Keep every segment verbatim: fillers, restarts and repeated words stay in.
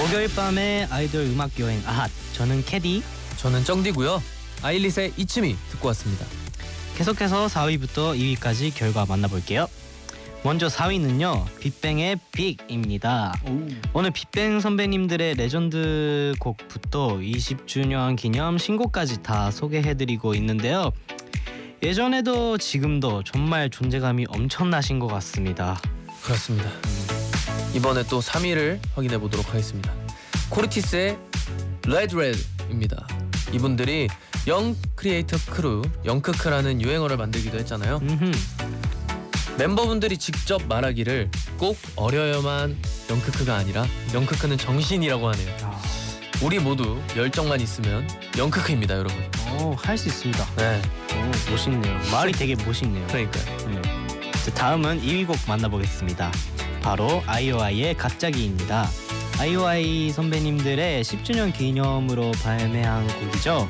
목요일 밤의 아이돌 음악 여행 아핫. 저는 캐디. 저는 쩡디고요. 아일릿의 이츠미 듣고 왔습니다. 계속해서 사 위부터 이 위까지 결과 만나볼게요. 먼저 사 위는요, 빅뱅의 빅입니다. 오. 오늘 빅뱅 선배님들의 레전드 곡부터 이십 주년 기념 신곡까지 다 소개해드리고 있는데요. 예전에도 지금도 정말 존재감이 엄청나신 것 같습니다. 그렇습니다. 이번에 또 삼 위를 확인해 보도록 하겠습니다. 코르티스의 레드 레드입니다. 이분들이 영 크리에이터 크루, 영크크라는 유행어를 만들기도 했잖아요. 음흠. 멤버분들이 직접 말하기를 꼭 어려야만 영크크가 아니라 영크크는 정신이라고 하네요. 아, 우리 모두 열정만 있으면 영크크입니다, 여러분. 오, 할 수 있습니다. 네, 오, 멋있네요. 말이 되게 멋있네요. 그러니까요. 네. 자, 다음은 이 위 곡 만나보겠습니다. 바로 아이오아이의 갑자기입니다. 아이오아이 선배님들의 십 주년 기념으로 발매한 곡이죠.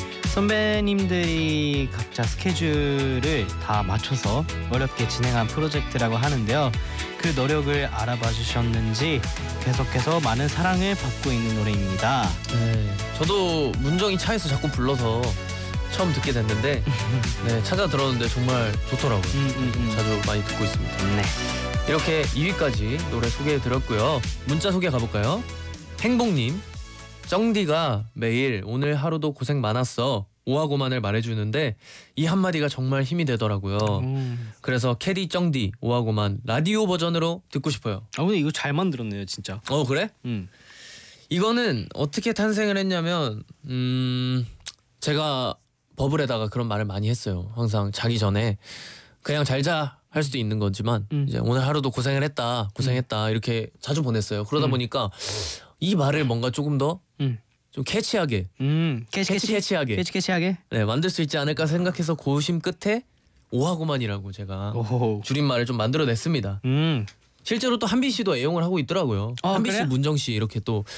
선배님들이 각자 스케줄을 다 맞춰서 어렵게 진행한 프로젝트라고 하는데요. 그 노력을 알아봐 주셨는지 계속해서 많은 사랑을 받고 있는 노래입니다. 네, 저도 문정이 차에서 자꾸 불러서 처음 듣게 됐는데 네, 찾아 들었는데 정말 좋더라고요. 음, 음, 음. 자주 많이 듣고 있습니다. 네. 이렇게 이 위까지 노래 소개해드렸고요. 문자 소개 가볼까요? 행복님, 쩡디가 매일 오늘 하루도 고생 많았어 오하고만을 말해주는데 이 한마디가 정말 힘이 되더라고요. 음. 그래서 캐디 쩡디 오하고만 라디오 버전으로 듣고 싶어요. 아, 근데 이거 잘 만들었네요, 진짜. 어, 그래? 음. 이거는 어떻게 탄생을 했냐면 음 제가 버블에다가 그런 말을 많이 했어요. 항상 자기 전에 그냥 잘자 할 수도 있는 거지만 음. 이제 오늘 하루도 고생을 했다 고생했다 이렇게 자주 보냈어요. 그러다 음. 보니까 이 말을 뭔가 조금 더 좀 음. 캐치하게 음. 캐치 캐치 캐치 캐치하게 캐치 캐치하게. 네, 만들 수 있지 않을까 생각해서 고심 끝에 오하고만이라고 제가 오호. 줄임말을 좀 만들어냈습니다. 음. 실제로 또 한빈 씨도 애용을 하고 있더라고요. 어, 한빈 씨, 그래요? 문정 씨 이렇게 또